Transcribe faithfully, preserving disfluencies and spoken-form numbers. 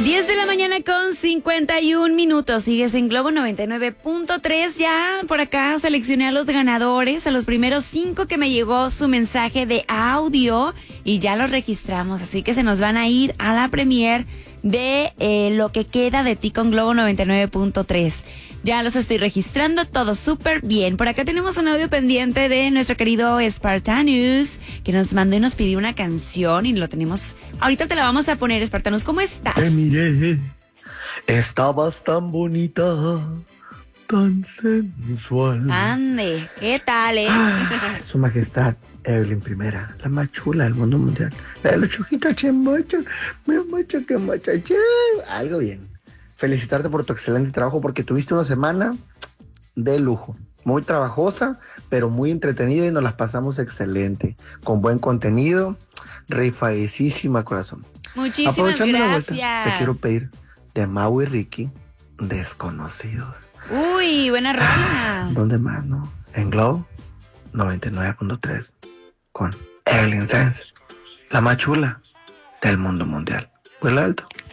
diez de la mañana con cincuenta y un minutos. Sigues en Globo noventa y nueve punto tres. Ya por acá seleccioné a los ganadores, a los primeros cinco que me llegó su mensaje de audio y ya los registramos. Así que se nos van a ir a la premier de eh, Lo que queda de ti con Globo noventa y nueve punto tres. Ya los estoy registrando, todo súper bien. Por acá tenemos un audio pendiente de nuestro querido Spartanus, que nos mandó y nos pidió una canción y lo tenemos. Ahorita te la vamos a poner, Spartanus. ¿Cómo estás? Te miré, estabas tan bonita, tan sensual. Ande, ¿qué tal, eh? Ah, Su Majestad Evelyn Primera, la más chula del mundo mundial. La de los chojitos chemochos, mi macho que machache. Algo bien. Felicitarte por tu excelente trabajo porque tuviste una semana de lujo. Muy trabajosa, pero muy entretenida y nos las pasamos excelente. Con buen contenido, rifadísima, corazón. Muchísimas Aprovechando la gracias. vuelta, te quiero pedir de Mau y Ricky, Desconocidos. Uy, buena rola. ¿Dónde más, no? En Globo noventa y nueve punto tres con Evelyn Sanz, la más chula del mundo mundial. Vuela alto.